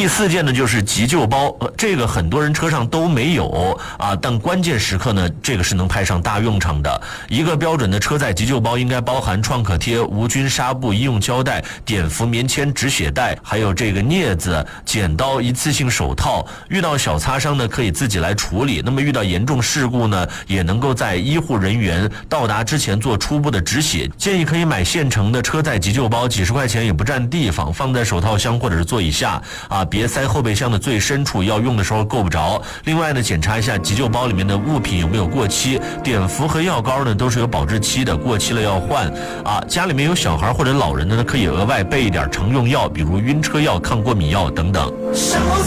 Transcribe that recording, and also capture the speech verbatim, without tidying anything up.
第四件呢就是急救包，这个很多人车上都没有啊，但关键时刻呢，这个是能派上大用场的。一个标准的车载急救包应该包含创可贴、无菌纱布、医用胶带、碘伏棉签、止血带，还有这个镊子、剪刀、一次性手套。遇到小擦伤呢，可以自己来处理。那么遇到严重事故呢，也能够在医护人员到达之前做初步的止血。建议可以买现成的车载急救包，几十块钱也不占地方，放在手套箱或者是座椅下啊，别塞后备箱的最深处，要用的时候够不着。另外呢，检查一下急救包里面的物品有没有过期，碘伏和药膏呢都是有保质期的，过期了要换啊。家里面有小孩或者老人的呢，可以额外备一点常用药，比如晕车药、抗过敏药等等。